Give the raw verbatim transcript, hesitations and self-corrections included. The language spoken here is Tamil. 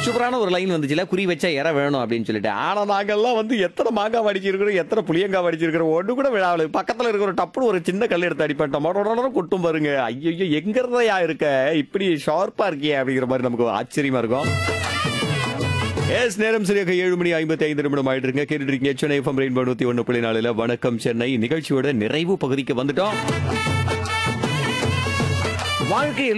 சூப்பரான ஒரு லைன் வந்துச்சுல, குறி வச்சா இற வேணும் அப்படின்னு சொல்லிட்டு. ஆனா நாங்கெல்லாம் வந்து எத்தனை மாங்காய் அடிச்சிருக்கிறோம், எத்தனை புளியங்காய் அடிச்சிருக்கிறோம், ஒண்ணு கூட விழாவில் பக்கத்துல இருக்கிற டப்புனு ஒரு சின்ன கல் எடுத்து அடிப்பேன். டொமடொட கொட்டும் பாருங்க. ஐயோ எங்க இருந்தையா இருக்க, இப்படி ஷார்ப்பா இருக்கியே அப்படிங்கிற மாதிரி நமக்கு ஆச்சரியமா இருக்கும். எஸ் நேரம் சரியாக ஏழு மணி ஐம்பத்தி ஐந்து நிமிடம் ஆயிட்டு இருங்க. கேட்டுட்டு இருக்கீங்க சென்னை எஃப்எம் ரெயின்போ நூத்தி ஒண்ணு புள்ளி நாலுல வணக்கம் சென்னை நிகழ்ச்சியோட நிறைவு பகுதிக்கு வந்துட்டோம். வாழ்க்கையில்